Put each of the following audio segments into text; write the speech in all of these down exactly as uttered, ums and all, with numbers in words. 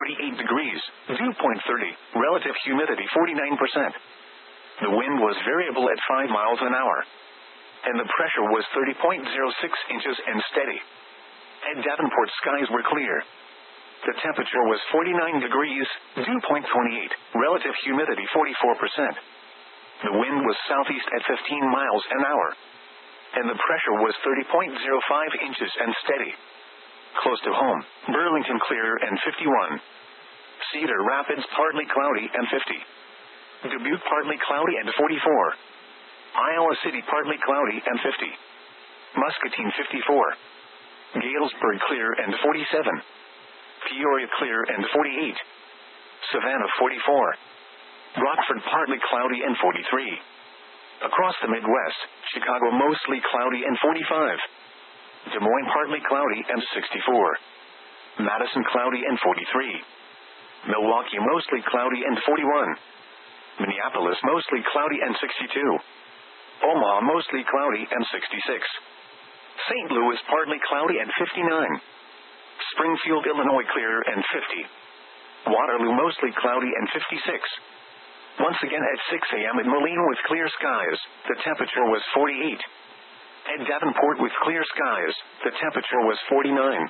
thirty-eight degrees, dew point thirty, relative humidity forty-nine percent. The wind was variable at five miles an hour. And the pressure was thirty point zero six inches and steady. At Davenport, skies were clear. The temperature was forty-nine degrees, dew point twenty-eight, relative humidity forty-four percent. The wind was southeast at fifteen miles an hour. And the pressure was thirty point zero five inches and steady. Close to home, Burlington clear and fifty-one. Cedar Rapids partly cloudy and fifty. Dubuque partly cloudy and forty-four. Iowa City partly cloudy and fifty. Muscatine fifty-four. Galesburg clear and forty-seven. Peoria clear and forty-eight. Savannah forty-four. Rockford partly cloudy and forty-three. Across the Midwest, Chicago mostly cloudy and forty-five. Des Moines partly cloudy and sixty-four. Madison cloudy and forty-three. Milwaukee mostly cloudy and forty-one. Minneapolis mostly cloudy and sixty-two. Omaha mostly cloudy and sixty-six. Saint Louis partly cloudy and fifty-nine. Springfield, Illinois clear and fifty. Waterloo mostly cloudy and fifty-six. Once again at six a.m. at Moline with clear skies, the temperature was forty-eight. At Davenport with clear skies, the temperature was forty-nine.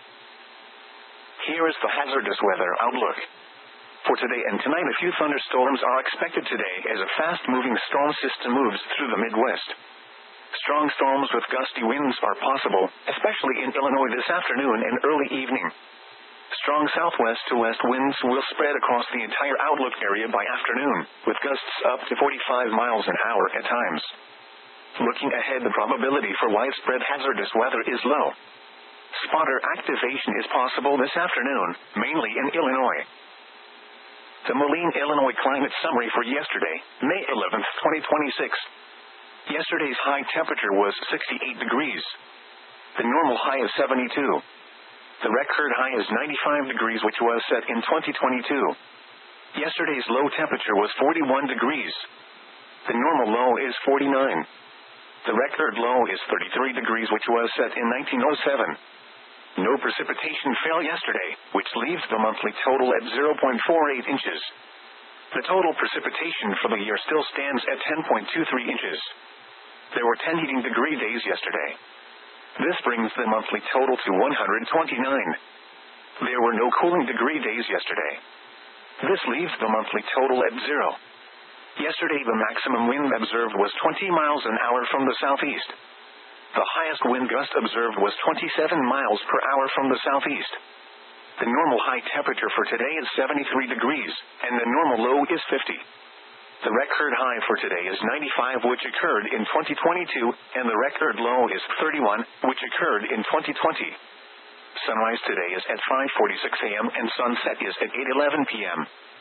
Here is the hazardous weather outlook. For today and tonight, a few thunderstorms are expected today as a fast-moving storm system moves through the Midwest. Strong storms with gusty winds are possible, especially in Illinois this afternoon and early evening. Strong southwest to west winds will spread across the entire outlook area by afternoon, with gusts up to forty-five miles an hour at times. Looking ahead, the probability for widespread hazardous weather is low. Spotter activation is possible this afternoon, mainly in Illinois. The Moline, Illinois climate summary for yesterday, May eleventh, twenty twenty-six. Yesterday's high temperature was sixty-eight degrees. The normal high is seventy-two. The record high is ninety-five degrees, which was set in twenty twenty-two. Yesterday's low temperature was forty-one degrees. The normal low is forty-nine. The record low is thirty-three degrees, which was set in nineteen oh seven. No precipitation fell yesterday, which leaves the monthly total at zero point four eight inches. The total precipitation for the year still stands at ten point two three inches. There were ten heating degree days yesterday. This brings the monthly total to one hundred twenty-nine. There were no cooling degree days yesterday. This leaves the monthly total at zero. Yesterday, the maximum wind observed was twenty miles an hour from the southeast. The highest wind gust observed was twenty-seven miles per hour from the southeast. The normal high temperature for today is seventy-three degrees, and the normal low is fifty. The record high for today is ninety-five, which occurred in twenty twenty-two, and the record low is thirty-one, which occurred in twenty twenty. Sunrise today is at five forty-six a.m. and sunset is at eight eleven p.m.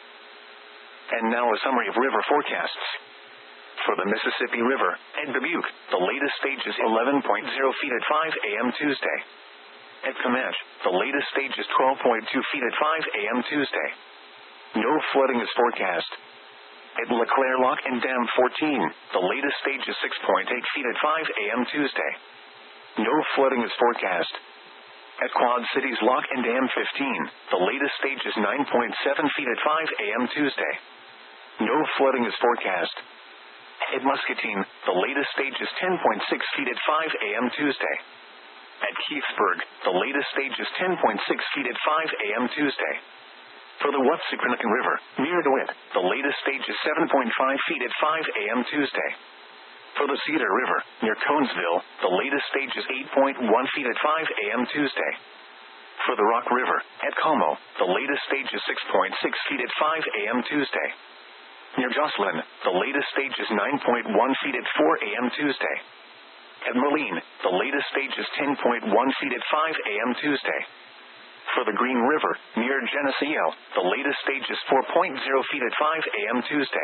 And now a summary of river forecasts. For the Mississippi River, at Dubuque, the latest stage is eleven point zero feet at five a.m. Tuesday. At Comanche, the latest stage is twelve point two feet at five a.m. Tuesday. No flooding is forecast. At LeClaire Lock and Dam fourteen, the latest stage is six point eight feet at five a.m. Tuesday. No flooding is forecast. At Quad Cities Lock and Dam fifteen, the latest stage is nine point seven feet at five a.m. Tuesday. No flooding is forecast. At Muscatine, the latest stage is ten point six feet at five a.m. Tuesday. At Keithsburg, the latest stage is ten point six feet at five a.m. Tuesday. For the Watsicranican River, near DeWitt, the latest stage is seven point five feet at five a.m. Tuesday. For the Cedar River, near Conesville, the latest stage is eight point one feet at five a.m. Tuesday. For the Rock River, at Como, the latest stage is six point six feet at five a.m. Tuesday. Near Jocelyn, the latest stage is nine point one feet at four a.m. Tuesday. At Moline, the latest stage is ten point one feet at five a.m. Tuesday. For the Green River, near Geneseo, the latest stage is four point zero feet at five a.m. Tuesday.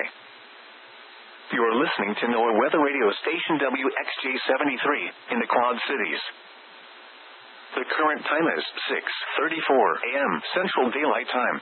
You are listening to NOAA Weather Radio Station W X J seventy-three, in the Quad Cities. The current time is six thirty-four a.m. Central Daylight Time.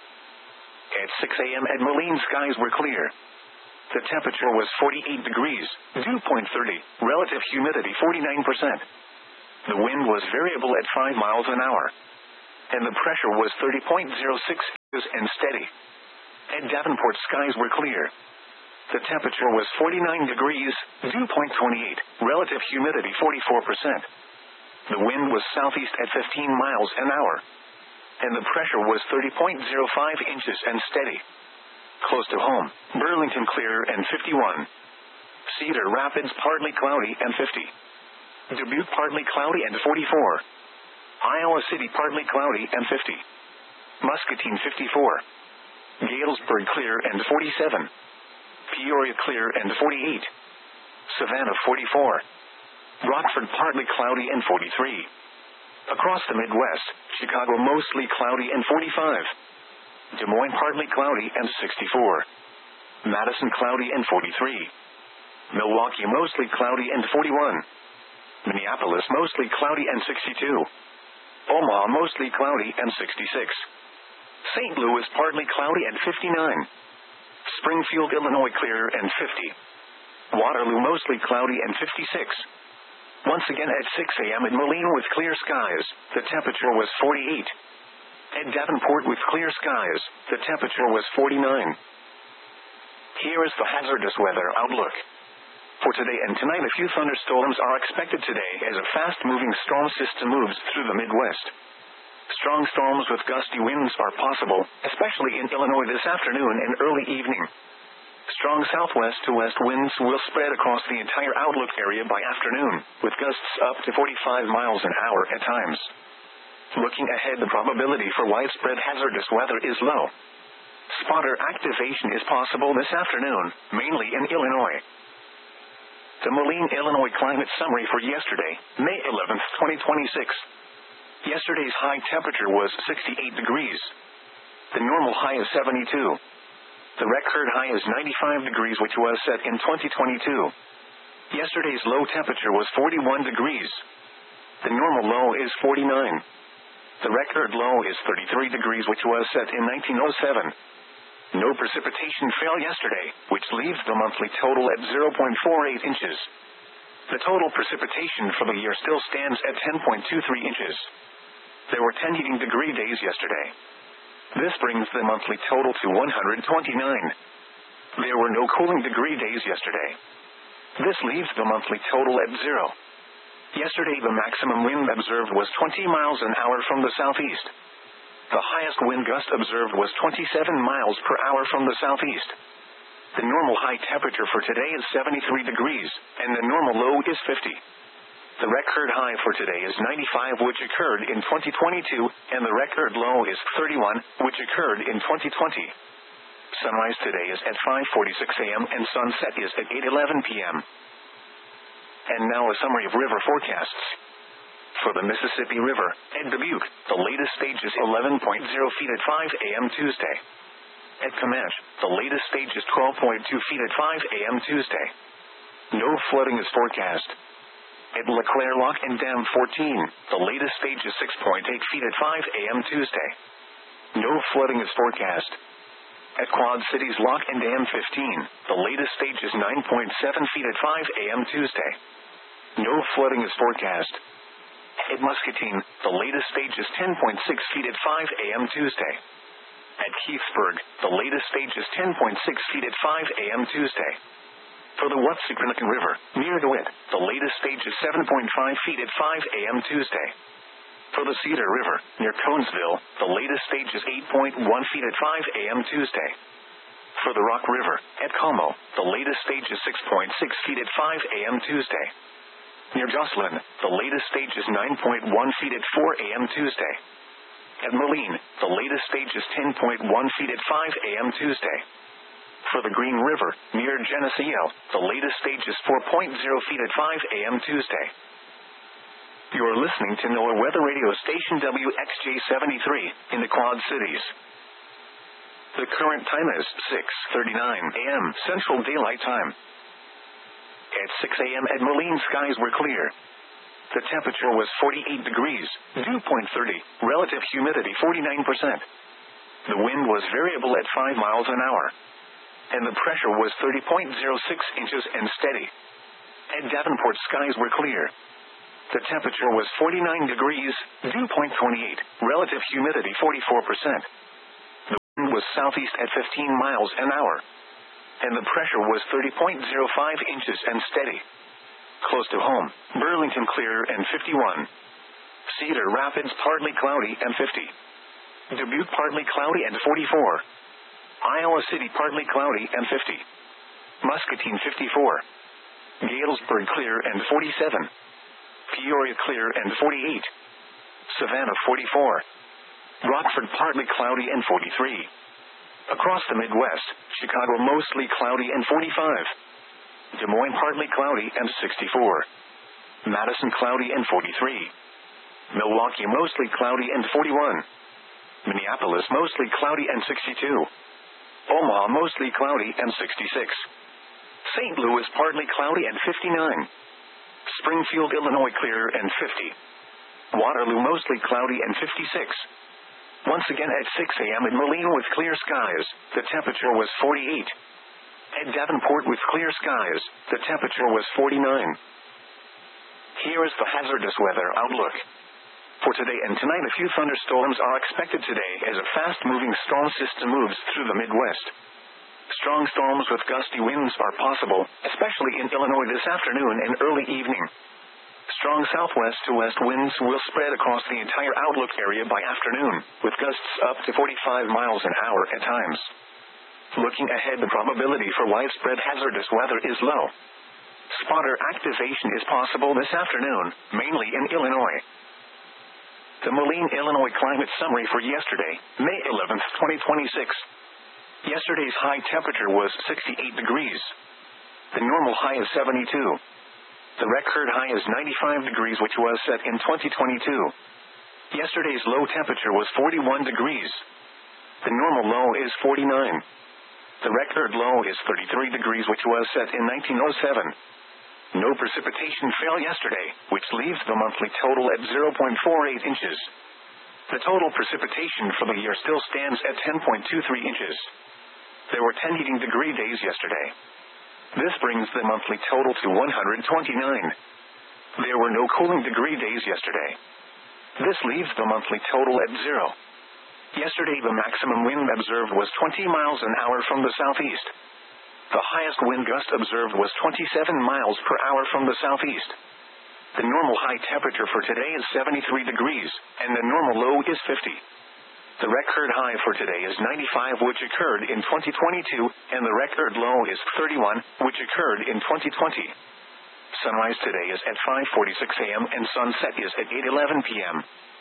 At six a.m. at Moline, skies were clear. The temperature was forty-eight degrees, dew point thirty, relative humidity forty-nine percent. The wind was variable at five miles an hour. And the pressure was thirty point zero six and steady. At Davenport, skies were clear. The temperature was forty-nine degrees, dew point twenty-eight, relative humidity forty-four percent. The wind was southeast at fifteen miles an hour. And the pressure was thirty point zero five inches and steady. Close to home, Burlington clear and fifty-one. Cedar Rapids partly cloudy and fifty. Dubuque partly cloudy and forty-four. Iowa City partly cloudy and fifty. Muscatine fifty-four. Galesburg clear and forty-seven. Peoria clear and forty-eight. Savannah forty-four. Rockford partly cloudy and forty-three. Across the Midwest, Chicago mostly cloudy and forty-five. Des Moines partly cloudy and sixty-four. Madison cloudy and forty-three. Milwaukee mostly cloudy and forty-one. Minneapolis mostly cloudy and sixty-two. Omaha mostly cloudy and sixty-six. Saint Louis partly cloudy and fifty-nine. Springfield, Illinois clear and fifty. Waterloo mostly cloudy and fifty-six. Once again at six a.m. at Moline with clear skies, the temperature was forty-eight. At Davenport with clear skies, the temperature was forty-nine. Here is the hazardous weather outlook. For today and tonight, a few thunderstorms are expected today as a fast-moving storm system moves through the Midwest. Strong storms with gusty winds are possible, especially in Illinois this afternoon and early evening. Strong southwest to west winds will spread across the entire outlook area by afternoon, with gusts up to forty-five miles an hour at times. Looking ahead, the probability for widespread hazardous weather is low. Spotter activation is possible this afternoon, mainly in Illinois. The Moline, Illinois climate summary for yesterday, May eleventh, twenty twenty-six. Yesterday's high temperature was sixty-eight degrees. The normal high is seventy-two. The record high is ninety-five degrees, which was set in twenty twenty-two. Yesterday's low temperature was forty-one degrees. The normal low is forty-nine. The record low is thirty-three degrees, which was set in nineteen oh seven. No precipitation fell yesterday, which leaves the monthly total at zero point four eight inches. The total precipitation for the year still stands at ten point two three inches. There were ten heating degree days yesterday. This brings the monthly total to one hundred twenty-nine. There were no cooling degree days yesterday. This leaves the monthly total at zero. Yesterday, the maximum wind observed was twenty miles an hour from the southeast. The highest wind gust observed was twenty-seven miles per hour from the southeast. The normal high temperature for today is seventy-three degrees, and the normal low is fifty. The record high for today is ninety-five, which occurred in twenty twenty-two, and the record low is thirty-one, which occurred in twenty twenty. Sunrise today is at five forty-six a.m. and sunset is at eight eleven p.m. And now a summary of river forecasts. For the Mississippi River, at Dubuque, the latest stage is eleven point zero feet at five a.m. Tuesday. At Comanche, the latest stage is twelve point two feet at five a.m. Tuesday. No flooding is forecast. At LeClaire Lock and Dam fourteen, the latest stage is six point eight feet at five a.m. Tuesday. No flooding is forecast. At Quad Cities Lock and Dam fifteen, the latest stage is nine point seven feet at five a.m. Tuesday. No flooding is forecast. At Muscatine, the latest stage is ten point six feet at five a.m. Tuesday. At Keithsburg, the latest stage is ten point six feet at five a.m. Tuesday. For the Watsiconican River, near DeWitt, the latest stage is seven point five feet at five a.m. Tuesday. For the Cedar River, near Conesville, the latest stage is eight point one feet at five a.m. Tuesday. For the Rock River, at Como, the latest stage is six point six feet at five a.m. Tuesday. Near Jocelyn, the latest stage is nine point one feet at four a.m. Tuesday. At Moline, the latest stage is ten point one feet at five a.m. Tuesday. For the Green River, near Geneseo, the latest stage is four point zero feet at five a.m. Tuesday. You are listening to NOAA Weather Radio Station W X J seventy-three, in the Quad Cities. The current time is six thirty-nine a.m. Central Daylight Time. At six a.m. at Moline, skies were clear. The temperature was forty-eight degrees, dew point thirty, relative humidity forty-nine percent. The wind was variable at five miles an hour. And the pressure was thirty point zero six inches and steady. At Davenport, skies were clear. The temperature was forty-nine degrees, dew point twenty-eight, relative humidity forty-four percent. was southeast at fifteen miles an hour. And the pressure was thirty point zero five inches and steady. Close to home, Burlington clear and fifty-one. Cedar Rapids partly cloudy and fifty. Dubuque partly cloudy and forty-four. Iowa City partly cloudy and fifty. Muscatine fifty-four. Galesburg clear and forty-seven. Peoria clear and forty-eight. Savannah forty-four. Rockford partly cloudy and forty-three. Across the Midwest, Chicago mostly cloudy and forty-five. Des Moines partly cloudy and sixty-four. Madison cloudy and forty-three. Milwaukee mostly cloudy and forty-one. Minneapolis mostly cloudy and sixty-two. Omaha mostly cloudy and sixty-six. Saint Louis partly cloudy and fifty-nine. Springfield, Illinois clear and fifty. Waterloo mostly cloudy and fifty-six. Once again at six a.m. in Moline with clear skies, the temperature was forty-eight. At Davenport with clear skies, the temperature was forty-nine. Here is the hazardous weather outlook. For today and tonight, a few thunderstorms are expected today as a fast-moving storm system moves through the Midwest. Strong storms with gusty winds are possible, especially in Illinois this afternoon and early evening. Strong southwest to west winds will spread across the entire outlook area by afternoon, with gusts up to forty-five miles an hour at times. Looking ahead, the probability for widespread hazardous weather is low. Spotter activation is possible this afternoon, mainly in Illinois. The Moline, Illinois climate summary for yesterday, May eleventh, twenty twenty-six. Yesterday's high temperature was sixty-eight degrees. The normal high is seventy-two. The record high is ninety-five degrees, which was set in twenty twenty-two. Yesterday's low temperature was forty-one degrees. The normal low is forty-nine. The record low is thirty-three degrees, which was set in nineteen oh seven. No precipitation fell yesterday, which leaves the monthly total at zero point four eight inches. The total precipitation for the year still stands at ten point two three inches. There were ten heating degree days yesterday. This brings the monthly total to one hundred twenty-nine. There were no cooling degree days yesterday. This leaves the monthly total at zero. Yesterday, the maximum wind observed was twenty miles an hour from the southeast. The highest wind gust observed was twenty-seven miles per hour from the southeast. The normal high temperature for today is seventy-three degrees, and the normal low is fifty. The record high for today is ninety-five, which occurred in twenty twenty-two, and the record low is thirty-one, which occurred in twenty twenty. Sunrise today is at five forty-six a.m. and sunset is at eight eleven p.m.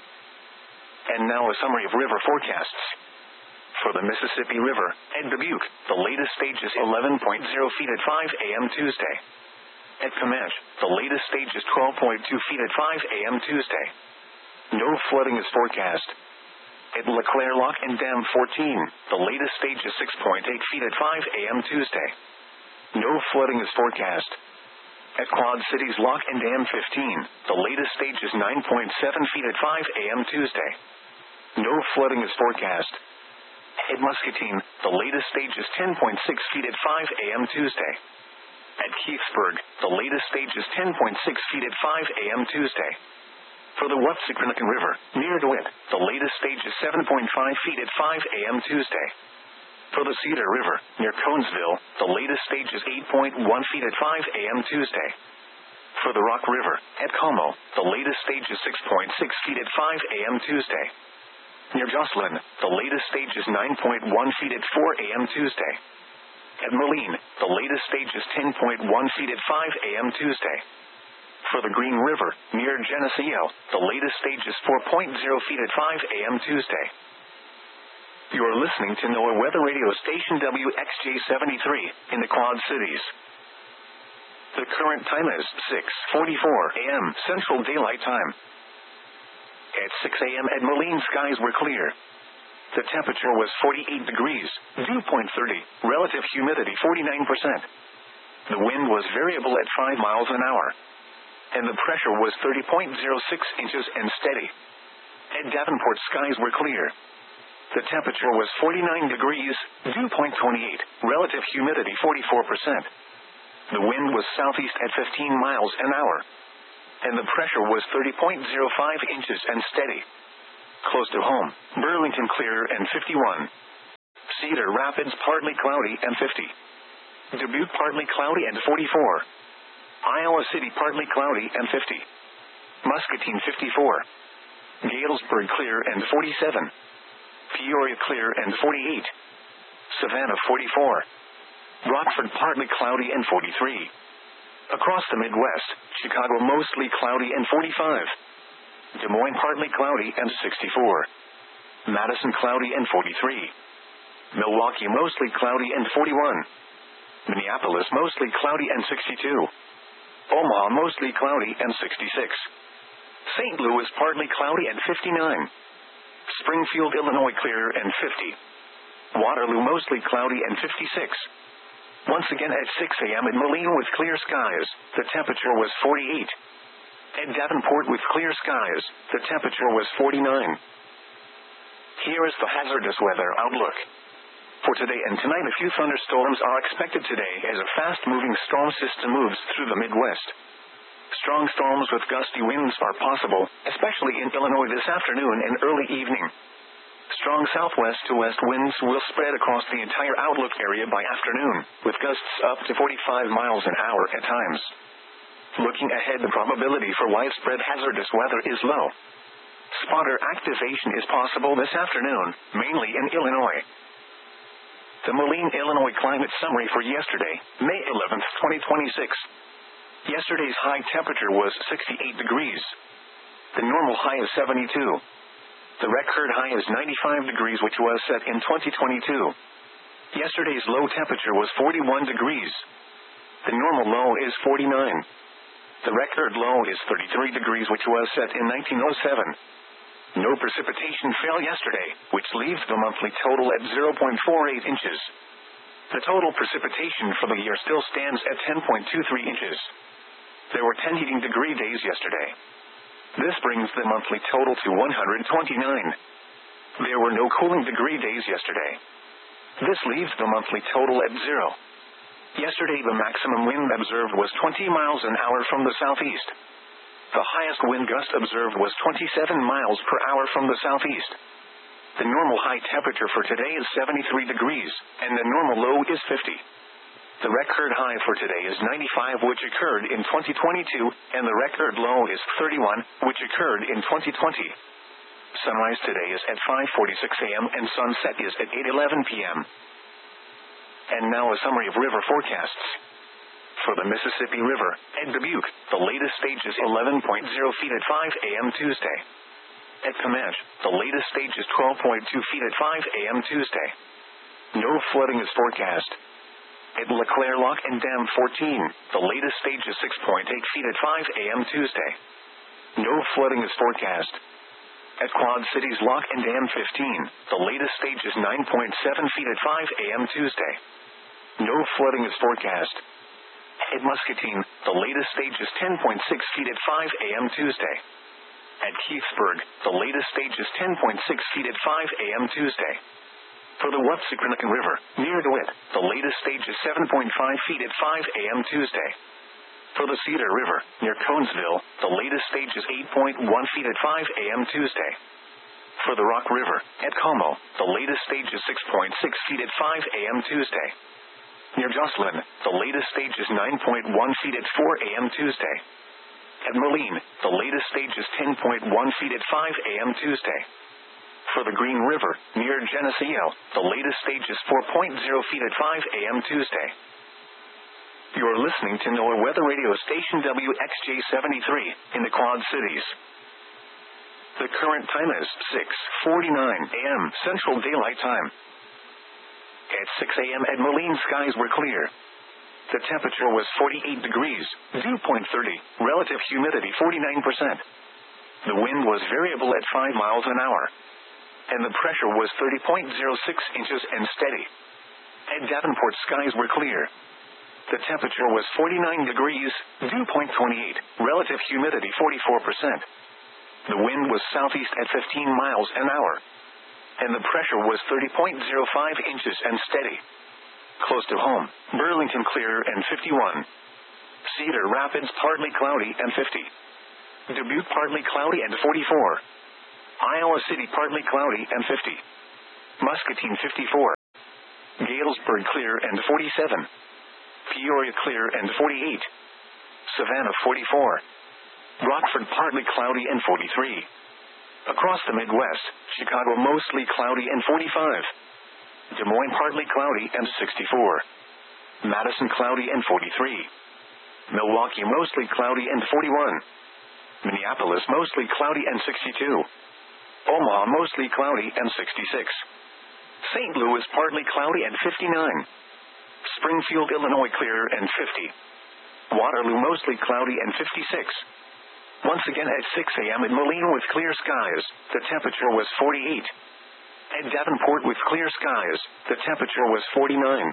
And now a summary of river forecasts. For the Mississippi River, at Dubuque, the latest stage is eleven point zero feet at five a.m. Tuesday. At Comanche, the latest stage is twelve point two feet at five a.m. Tuesday. No flooding is forecast. At LeClaire Lock and Dam fourteen, the latest stage is six point eight feet at five a.m. Tuesday. No flooding is forecast. At Quad Cities Lock and Dam fifteen, the latest stage is nine point seven feet at five a.m. Tuesday. No flooding is forecast. At Muscatine, the latest stage is ten point six feet at five a.m. Tuesday. At Keithsburg, the latest stage is ten point six feet at five a.m. Tuesday. For the Watsiconican River, near DeWitt, the latest stage is seven point five feet at five a.m. Tuesday. For the Cedar River, near Conesville, the latest stage is eight point one feet at five a.m. Tuesday. For the Rock River, at Como, the latest stage is six point six feet at five a.m. Tuesday. Near Jocelyn, the latest stage is nine point one feet at four a.m. Tuesday. At Moline, the latest stage is ten point one feet at five a.m. Tuesday. For the Green River, near Geneseo, the latest stage is four point zero feet at five a.m. Tuesday. You are listening to NOAA Weather Radio Station W X J seventy-three, in the Quad Cities. The current time is six forty-four a.m. Central Daylight Time. At six a.m. at Moline, skies were clear. The temperature was forty-eight degrees, dew point thirty, relative humidity forty-nine percent. The wind was variable at five miles an hour. And the pressure was thirty point zero six inches and steady. At Davenport, skies were clear. The temperature was forty-nine degrees, dew point twenty-eight, relative humidity forty-four percent. The wind was southeast at fifteen miles an hour. And the pressure was thirty point zero five inches and steady. Close to home, Burlington clear and fifty-one. Cedar Rapids, partly cloudy and fifty. Dubuque, partly cloudy and forty-four. Iowa City, partly cloudy and fifty. Muscatine, fifty-four. Galesburg, clear and forty-seven. Peoria, clear and forty-eight. Savannah, forty-four. Rockford, partly cloudy and forty-three. Across the Midwest, Chicago, mostly cloudy and forty-five. Des Moines, partly cloudy and sixty-four. Madison, cloudy and forty-three. Milwaukee, mostly cloudy and forty-one. Minneapolis, mostly cloudy and sixty-two. Omaha, mostly cloudy and sixty-six. Saint Louis, partly cloudy and fifty-nine. Springfield, Illinois, clear and fifty. Waterloo, mostly cloudy and fifty-six. Once again at six a.m. in Moline with clear skies, the temperature was forty-eight. At Davenport with clear skies, the temperature was forty-nine. Here is the hazardous weather outlook. For today and tonight, a few thunderstorms are expected today as a fast-moving storm system moves through the Midwest. Strong storms with gusty winds are possible, especially in Illinois this afternoon and early evening. Strong southwest to west winds will spread across the entire outlook area by afternoon, with gusts up to forty-five miles an hour at times. Looking ahead, the probability for widespread hazardous weather is low. Spotter activation is possible this afternoon, mainly in Illinois. The Moline, Illinois climate summary for yesterday, May eleventh, twenty twenty-six. Yesterday's high temperature was sixty-eight degrees. The normal high is seventy-two. The record high is ninety-five degrees, which was set in twenty twenty-two. Yesterday's low temperature was forty-one degrees. The normal low is forty-nine. The record low is thirty-three degrees, which was set in nineteen oh seven. No precipitation fell yesterday, which leaves the monthly total at zero point four eight inches. The total precipitation for the year still stands at ten point two three inches. There were ten heating degree days yesterday. This brings the monthly total to one hundred twenty-nine. There were no cooling degree days yesterday. This leaves the monthly total at zero. Yesterday, the maximum wind observed was twenty miles an hour from the southeast. The highest wind gust observed was twenty-seven miles per hour from the southeast. The normal high temperature for today is seventy-three degrees, and the normal low is fifty. The record high for today is ninety-five, which occurred in twenty twenty-two, and the record low is thirty-one, which occurred in twenty twenty. Sunrise today is at five forty-six a.m. and sunset is at eight eleven p.m. And now a summary of river forecasts. For the Mississippi River, at Dubuque, the latest stage is eleven point zero feet at five a.m. Tuesday. At Comanche, the latest stage is twelve point two feet at five a.m. Tuesday. No flooding is forecast. At LeClaire Lock and Dam fourteen, the latest stage is six point eight feet at five a.m. Tuesday. No flooding is forecast. At Quad Cities Lock and Dam fifteen, the latest stage is nine point seven feet at five a.m. Tuesday. No flooding is forecast. At Muscatine, the latest stage is ten point six feet at five a.m. Tuesday. At Keithsburg, the latest stage is ten point six feet at five a.m. Tuesday. For the Wapsiquanacan River, near DeWitt, the latest stage is seven point five feet at five a.m. Tuesday. For the Cedar River, near Conesville, the latest stage is eight point one feet at five a.m. Tuesday. For the Rock River, at Como, the latest stage is six point six feet at five a.m. Tuesday. Near Jocelyn, the latest stage is nine point one feet at four a.m. Tuesday. At Moline, the latest stage is ten point one feet at five a.m. Tuesday. For the Green River, near Geneseo, the latest stage is four point zero feet at five a.m. Tuesday. You're listening to NOAA Weather Radio Station W X J seventy-three, in the Quad Cities. The current time is six forty-nine a.m. Central Daylight Time. At six a.m. at Moline, skies were clear. The temperature was forty-eight degrees, dew point thirty, relative humidity forty-nine percent. The wind was variable at five miles an hour. And the pressure was thirty point zero six inches and steady. At Davenport, skies were clear. The temperature was forty-nine degrees, dew point twenty-eight, relative humidity forty-four percent. The wind was southeast at fifteen miles an hour. And the pressure was thirty point zero five inches and steady. Close to home, Burlington clear and fifty-one. Cedar Rapids partly cloudy and fifty. Dubuque partly cloudy and forty-four. Iowa City partly cloudy and fifty. Muscatine fifty-four. Galesburg clear and forty-seven. Peoria clear and forty-eight. Savannah forty-four. Rockford partly cloudy and forty-three. Across the Midwest, Chicago mostly cloudy and forty-five. Des Moines partly cloudy and sixty-four. Madison cloudy and forty-three. Milwaukee mostly cloudy and forty-one. Minneapolis mostly cloudy and sixty-two. Omaha mostly cloudy and sixty-six. Saint Louis partly cloudy and fifty-nine. Springfield, Illinois clear and fifty. Waterloo mostly cloudy and fifty-six. Once again at six a.m. at Moline with clear skies, the temperature was forty-eight. At Davenport with clear skies, the temperature was forty-nine.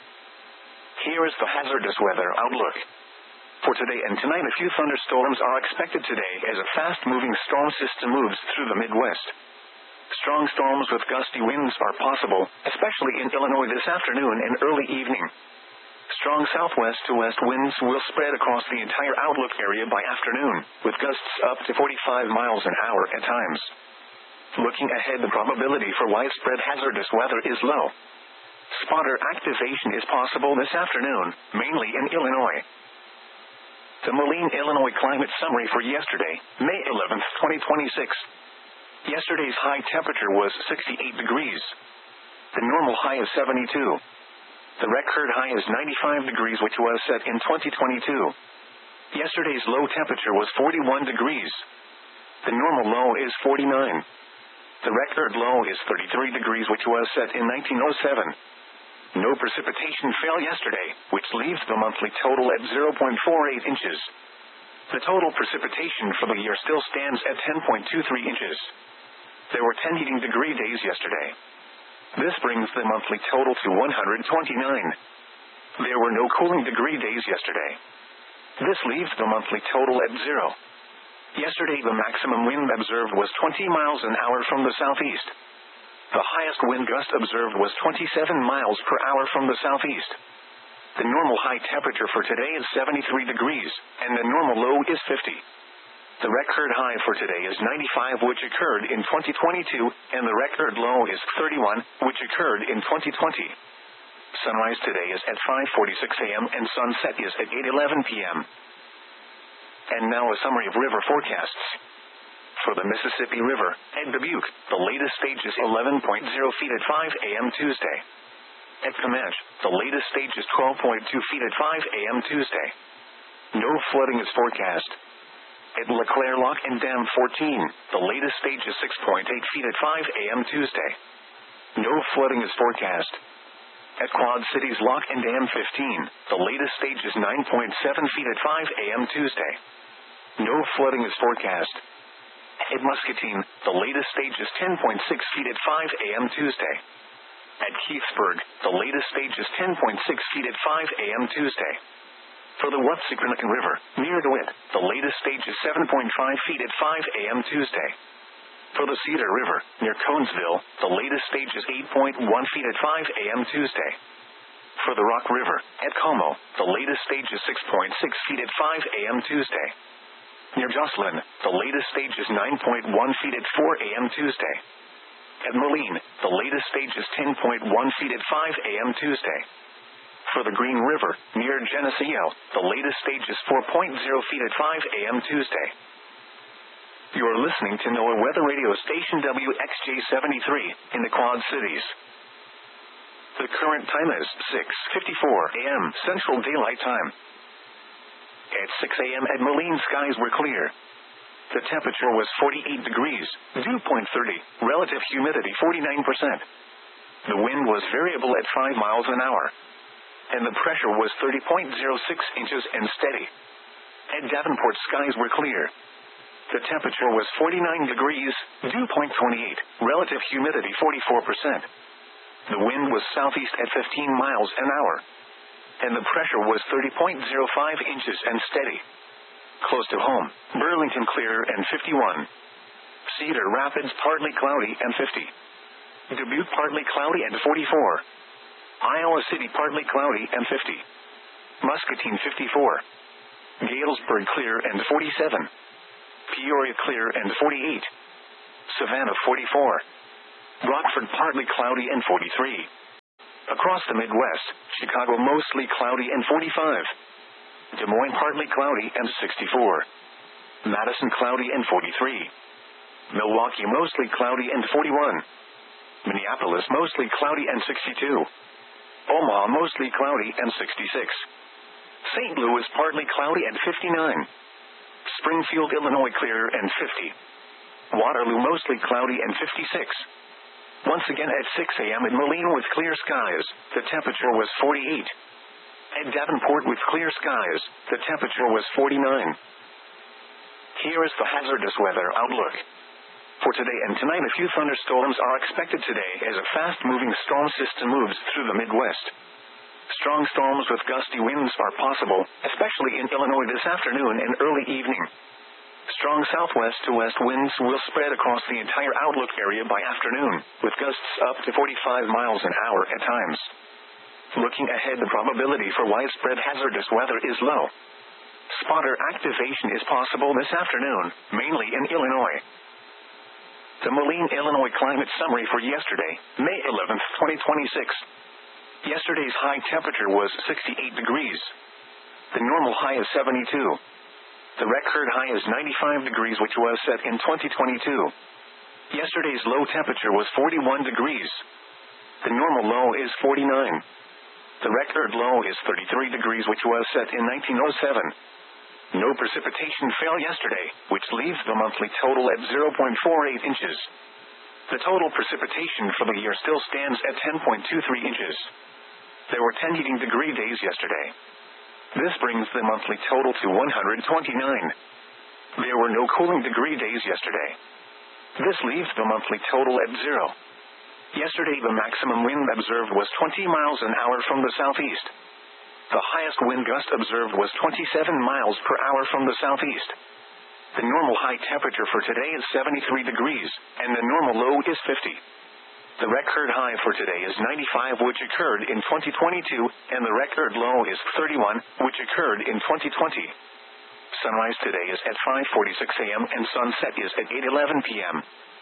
Here is the hazardous weather outlook. For today and tonight, a few thunderstorms are expected today as a fast-moving storm system moves through the Midwest. Strong storms with gusty winds are possible, especially in Illinois this afternoon and early evening. Strong southwest to west winds will spread across the entire outlook area by afternoon, with gusts up to forty-five miles an hour at times. Looking ahead, the probability for widespread hazardous weather is low. Spotter activation is possible this afternoon, mainly in Illinois. The Moline, Illinois climate summary for yesterday, May eleventh, twenty twenty-six. Yesterday's high temperature was sixty-eight degrees. The normal high is seventy-two. The record high is ninety-five degrees, which was set in twenty twenty-two. Yesterday's low temperature was forty-one degrees. The normal low is forty-nine. The record low is thirty-three degrees, which was set in nineteen oh seven. No precipitation fell yesterday, which leaves the monthly total at zero point four eight inches. The total precipitation for the year still stands at ten point two three inches. There were ten heating degree days yesterday. This brings the monthly total to one hundred twenty-nine. There were no cooling degree days yesterday. This leaves the monthly total at zero. Yesterday, the maximum wind observed was twenty miles an hour from the southeast. The highest wind gust observed was twenty-seven miles per hour from the southeast. The normal high temperature for today is seventy-three degrees, and the normal low is fifty. The record high for today is ninety-five, which occurred in twenty twenty-two, and the record low is thirty-one, which occurred in twenty twenty. Sunrise today is at five forty-six a.m. and sunset is at eight eleven p.m. And now a summary of river forecasts. For the Mississippi River, at Dubuque, the latest stage is eleven point zero feet at five a.m. Tuesday. At Comanche, the latest stage is twelve point two feet at five a.m. Tuesday. No flooding is forecast. At LeClaire Lock and Dam fourteen, the latest stage is six point eight feet at five a.m. Tuesday. No flooding is forecast. At Quad Cities Lock and Dam fifteen, the latest stage is nine point seven feet at five a.m. Tuesday. No flooding is forecast. At Muscatine, the latest stage is ten point six feet at five a.m. Tuesday. At Keithsburg, the latest stage is ten point six feet at five a.m. Tuesday. For the Watsiconican River, near DeWitt, the latest stage is seven point five feet at five a.m. Tuesday. For the Cedar River, near Conesville, the latest stage is eight point one feet at five a.m. Tuesday. For the Rock River, at Como, the latest stage is six point six feet at five a.m. Tuesday. Near Jocelyn, the latest stage is nine point one feet at four a.m. Tuesday. At Moline, the latest stage is ten point one feet at five a.m. Tuesday. For the Green River, near Geneseo, the latest stage is four point zero feet at five a.m. Tuesday. You are listening to NOAA Weather Radio Station W X J seventy-three, in the Quad Cities. The current time is six fifty-four a.m. Central Daylight Time. At six a.m. at Moline, skies were clear. The temperature was forty-eight degrees, dew point thirty, relative humidity forty-nine percent. The wind was variable at five miles an hour. And the pressure was thirty point zero six inches and steady. At Davenport, skies were clear. The temperature was forty-nine degrees, dew point twenty-eight, relative humidity forty-four percent. The wind was southeast at fifteen miles an hour. And the pressure was thirty point zero five inches and steady. Close to home, Burlington clear and fifty-one. Cedar Rapids partly cloudy and fifty. Dubuque partly cloudy and forty-four. Iowa City partly cloudy and fifty. Muscatine fifty-four. Galesburg clear and forty-seven. Peoria clear and forty-eight. Savannah forty-four. Rockford partly cloudy and forty-three. Across the Midwest, Chicago mostly cloudy and forty-five. Des Moines partly cloudy and sixty-four. Madison cloudy and forty-three. Milwaukee mostly cloudy and forty-one. Minneapolis mostly cloudy and sixty-two. Omaha mostly cloudy and sixty-six. Saint Louis partly cloudy and fifty-nine. Springfield, Illinois clear and fifty. Waterloo mostly cloudy and fifty-six. Once again at six a.m. in Moline with clear skies, the temperature was forty-eight. At Davenport with clear skies, the temperature was forty-nine. Here is the hazardous weather outlook. For today and tonight, a few thunderstorms are expected today as a fast-moving storm system moves through the Midwest. Strong storms with gusty winds are possible, especially in Illinois this afternoon and early evening. Strong southwest to west winds will spread across the entire outlook area by afternoon, with gusts up to forty-five miles an hour at times. Looking ahead, the probability for widespread hazardous weather is low. Spotter activation is possible this afternoon, mainly in Illinois. The Moline, Illinois climate summary for yesterday, May eleventh, twenty twenty-six. Yesterday's high temperature was sixty-eight degrees. The normal high is seventy-two. The record high is ninety-five degrees, which was set in twenty twenty-two. Yesterday's low temperature was forty-one degrees. The normal low is forty-nine. The record low is thirty-three degrees, which was set in nineteen oh seven. No precipitation fell yesterday, which leaves the monthly total at zero point four eight inches. The total precipitation for the year still stands at ten point two three inches. There were ten heating degree days yesterday. This brings the monthly total to one hundred twenty-nine. There were no cooling degree days yesterday. This leaves the monthly total at zero. Yesterday, the maximum wind observed was twenty miles an hour from the southeast. The highest wind gust observed was twenty-seven miles per hour from the southeast. The normal high temperature for today is seventy-three degrees, and the normal low is fifty. The record high for today is ninety-five, which occurred in twenty twenty-two, and the record low is thirty-one, which occurred in twenty twenty. Sunrise today is at five forty-six a.m. and sunset is at eight eleven p.m.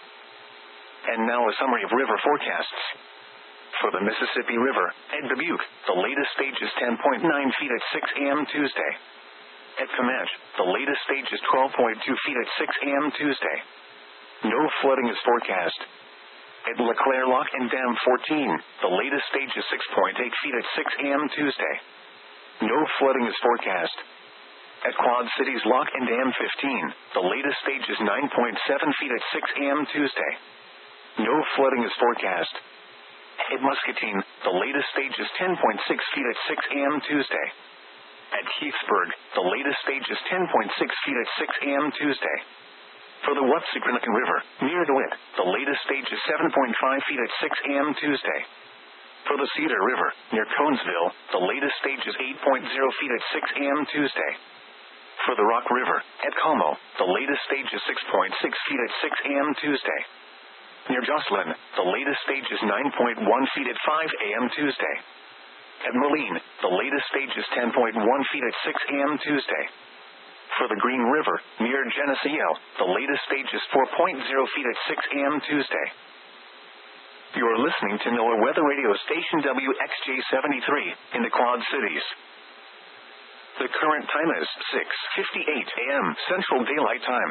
And now a summary of river forecasts. For the Mississippi River, at Dubuque, the latest stage is ten point nine feet at six a.m. Tuesday. At Comanche, the latest stage is twelve point two feet at six a.m. Tuesday. No flooding is forecast. At LeClaire Lock and Dam fourteen, the latest stage is six point eight feet at six a.m. Tuesday. No flooding is forecast. At Quad Cities Lock and Dam fifteen, the latest stage is nine point seven feet at six a.m. Tuesday. No flooding is forecast. At Muscatine, the latest stage is ten point six feet at six a.m. Tuesday. At Heathsburg, the latest stage is ten point six feet at six a.m. Tuesday. For the Wapsiquanacan River, near DeWitt, the latest stage is seven point five feet at six a.m. Tuesday. For the Cedar River, near Conesville, the latest stage is eight point zero feet at six a.m. Tuesday. For the Rock River, at Como, the latest stage is six point six feet at six a.m. Tuesday. Near Jocelyn, the latest stage is nine point one feet at five a.m. Tuesday. At Moline, the latest stage is ten point one feet at six a.m. Tuesday. For the Green River, near Geneseo, the latest stage is four point zero feet at six a.m. Tuesday. You are listening to NOAA Weather Radio Station W X J seventy-three in the Quad Cities. The current time is six fifty-eight a.m. Central Daylight Time.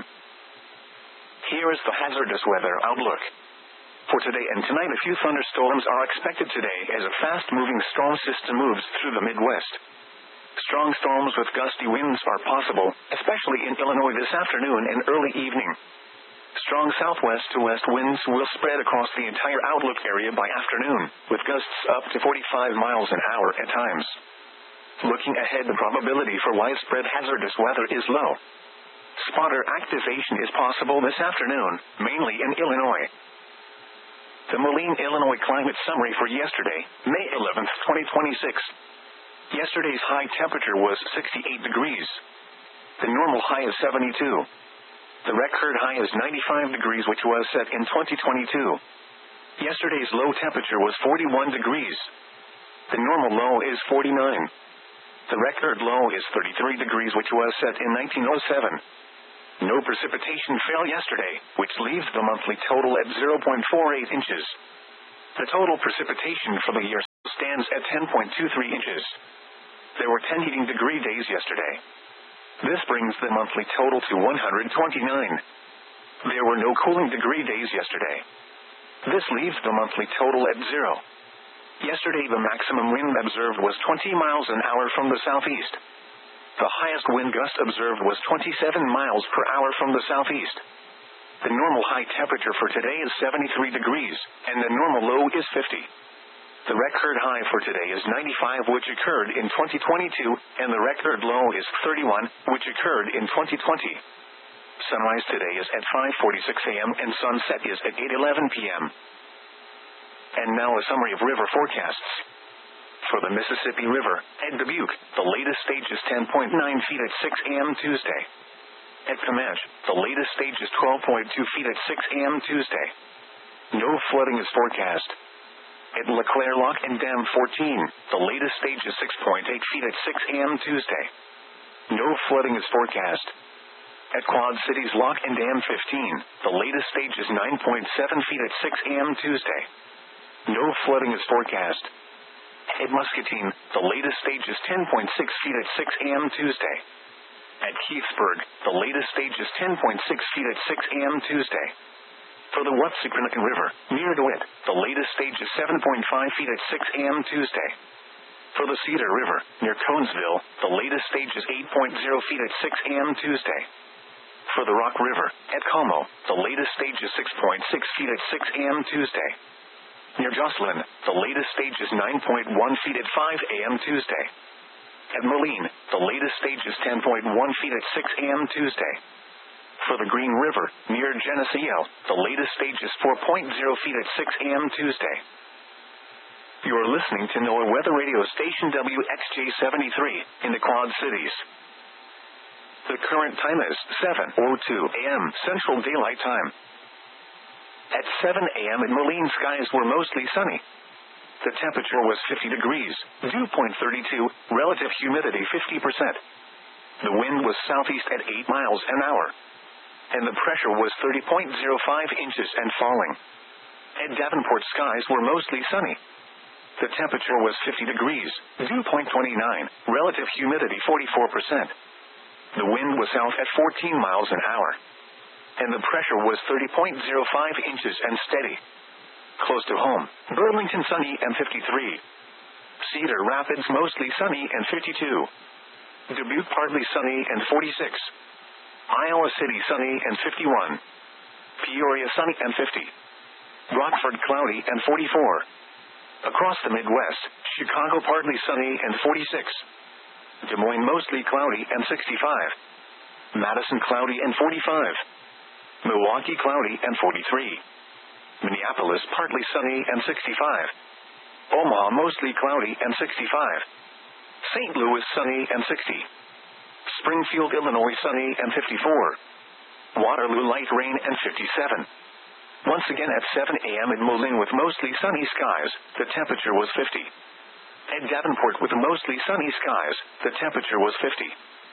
Here is the hazardous weather outlook. For today and tonight, a few thunderstorms are expected today as a fast-moving storm system moves through the Midwest. Strong storms with gusty winds are possible, especially in Illinois this afternoon and early evening. Strong southwest to west winds will spread across the entire outlook area by afternoon, with gusts up to forty-five miles an hour at times. Looking ahead, the probability for widespread hazardous weather is low. Spotter activation is possible this afternoon, mainly in Illinois. The Moline, Illinois climate summary for yesterday, May eleventh, twenty twenty-six. Yesterday's high temperature was sixty-eight degrees. The normal high is seventy-two. The record high is ninety-five degrees, which was set in twenty twenty-two. Yesterday's low temperature was forty-one degrees. The normal low is forty-nine. The record low is thirty-three degrees, which was set in nineteen oh seven. No precipitation fell yesterday, which leaves the monthly total at zero point four eight inches. The total precipitation for the year stands at ten point two three inches. There were ten heating degree days yesterday. This brings the monthly total to one hundred twenty-nine. There were no cooling degree days yesterday. This leaves the monthly total at zero. Yesterday the maximum wind observed was twenty miles an hour from the southeast. The highest wind gust observed was twenty-seven miles per hour from the southeast. The normal high temperature for today is seventy-three degrees, and the normal low is fifty. The record high for today is ninety-five, which occurred in twenty twenty-two, and the record low is thirty-one, which occurred in twenty twenty. Sunrise today is at five forty-six a m and sunset is at eight eleven p m And now a summary of river forecasts. For the Mississippi River, at Dubuque, the latest stage is ten point nine feet at six a m Tuesday. At Comanche, the latest stage is twelve point two feet at six a m Tuesday. No flooding is forecast. At LeClaire Lock and Dam fourteen, the latest stage is six point eight feet at six a m Tuesday. No flooding is forecast. At Quad Cities Lock and Dam fifteen, the latest stage is nine point seven feet at six a m Tuesday. No flooding is forecast. At Muscatine, the latest stage is ten point six feet at six a m Tuesday. At Keithsburg, the latest stage is ten point six feet at six a m Tuesday. For the Watsicranican River, near DeWitt, the latest stage is seven point five feet at six a m Tuesday. For the Cedar River, near Conesville, the latest stage is eight point zero feet at six a m Tuesday. For the Rock River, at Como, the latest stage is six point six feet at six a m Tuesday. Near Jocelyn, the latest stage is nine point one feet at five a m Tuesday. At Moline, the latest stage is ten point one feet at six a m Tuesday. For the Green River, near Geneseo, the latest stage is four point zero feet at six a m Tuesday. You are listening to NOAA Weather Radio Station W X J seventy-three, in the Quad Cities. The current time is seven oh two a m Central Daylight Time. At seven a m in Moline, skies were mostly sunny. The temperature was fifty degrees, dew point thirty-two, relative humidity fifty percent. The wind was southeast at eight miles an hour. And the pressure was thirty point zero five inches and falling. At Davenport, skies were mostly sunny. The temperature was fifty degrees, dew point twenty-nine, relative humidity forty-four percent. The wind was south at fourteen miles an hour. And the pressure was thirty point zero five inches and steady. Close to home, Burlington sunny and fifty-three. Cedar Rapids mostly sunny and fifty-two. Dubuque partly sunny and forty-six. Iowa City sunny and fifty-one. Peoria sunny and fifty. Rockford cloudy and forty-four. Across the Midwest, Chicago partly sunny and forty-six. Des Moines mostly cloudy and sixty-five. Madison cloudy and forty-five. Milwaukee cloudy and forty-three. Minneapolis partly sunny and sixty-five. Omaha mostly cloudy and sixty-five. Saint Louis sunny and sixty. Springfield, Illinois sunny and fifty-four. Waterloo light rain and fifty-seven. Once again at seven a m in Moline with mostly sunny skies, the temperature was fifty. At Davenport with mostly sunny skies, the temperature was fifty.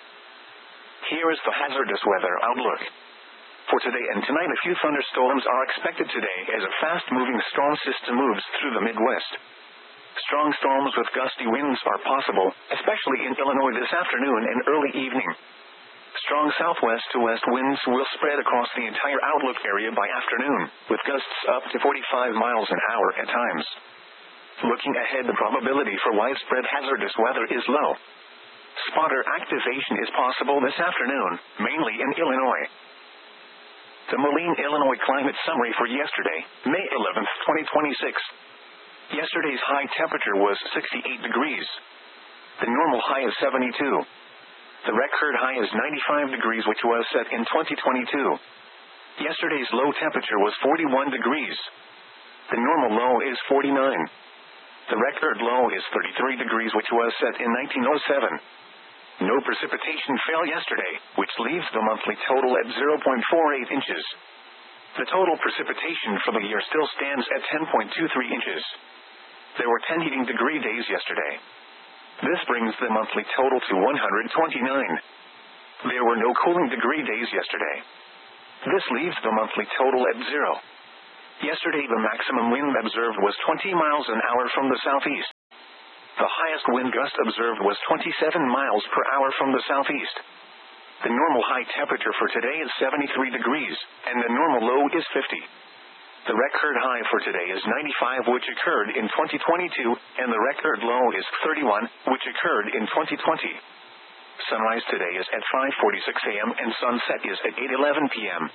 Here is the hazardous weather outlook. For today and tonight, a few thunderstorms are expected today as a fast-moving storm system moves through the Midwest. Strong storms with gusty winds are possible, especially in Illinois this afternoon and early evening. Strong southwest to west winds will spread across the entire outlook area by afternoon, with gusts up to forty-five miles an hour at times. Looking ahead, the probability for widespread hazardous weather is low. Spotter activation is possible this afternoon, mainly in Illinois. The Moline, Illinois climate summary for yesterday, May eleventh, twenty twenty-six. Yesterday's high temperature was sixty-eight degrees. The normal high is seventy-two. The record high is ninety-five degrees, which was set in twenty twenty-two. Yesterday's low temperature was forty-one degrees. The normal low is forty-nine. The record low is thirty-three degrees, which was set in nineteen oh seven. No precipitation fell yesterday, which leaves the monthly total at zero point four eight inches. The total precipitation for the year still stands at ten point two three inches. There were ten heating degree days yesterday. This brings the monthly total to one hundred twenty-nine. There were no cooling degree days yesterday. This leaves the monthly total at zero. Yesterday the maximum wind observed was twenty miles an hour from the southeast. The highest wind gust observed was twenty-seven miles per hour from the southeast. The normal high temperature for today is seventy-three degrees, and the normal low is fifty. The record high for today is ninety-five, which occurred in twenty twenty-two, and the record low is thirty-one, which occurred in twenty twenty. Sunrise today is at five forty-six a m and sunset is at eight eleven p m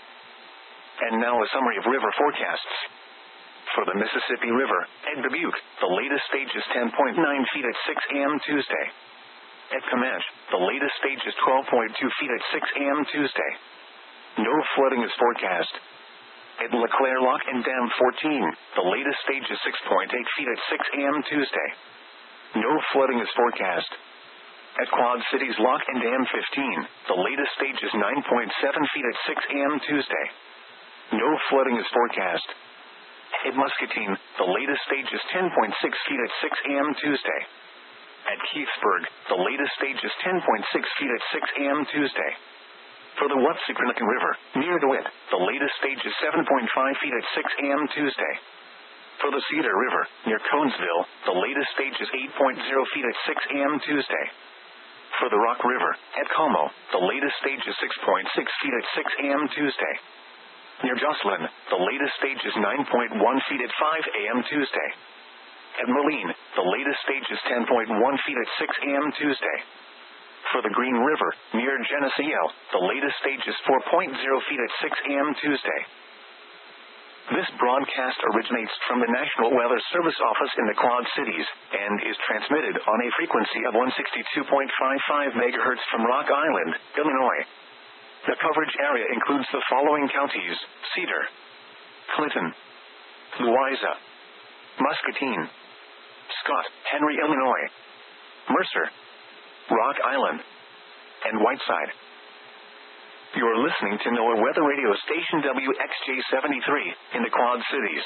And now a summary of river forecasts. For the Mississippi River, at Dubuque, the latest stage is ten point nine feet at six a m Tuesday. At Comanche, the latest stage is twelve point two feet at six a m Tuesday. No flooding is forecast. At LeClaire Lock and Dam fourteen, the latest stage is six point eight feet at six a m Tuesday. No flooding is forecast. At Quad Cities Lock and Dam fifteen, the latest stage is nine point seven feet at six a m Tuesday. No flooding is forecast. At Muscatine, the latest stage is ten point six feet at six a m Tuesday. At Keithsburg, the latest stage is ten point six feet at six a m Tuesday. For the Watsiconican River, near DeWitt, the latest stage is seven point five feet at six a m Tuesday. For the Cedar River, near Conesville, the latest stage is eight point zero feet at six a m Tuesday. For the Rock River, at Como, the latest stage is six point six feet at six a m Tuesday. Near Jocelyn, the latest stage is nine point one feet at five a m Tuesday. At Moline, the latest stage is ten point one feet at six a m Tuesday. For the Green River, near Geneseo, the latest stage is four point zero feet at six a m Tuesday. This broadcast originates from the National Weather Service office in the Quad Cities, and is transmitted on a frequency of one sixty-two point five five megahertz from Rock Island, Illinois. The coverage area includes the following counties: Cedar, Clinton, Louisa, Muscatine, Scott, Henry, Illinois, Mercer, Rock Island, and Whiteside. You're listening to NOAA Weather Radio Station W X J seventy-three in the Quad Cities.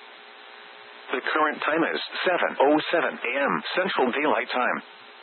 The current time is seven oh seven a m Central Daylight Time.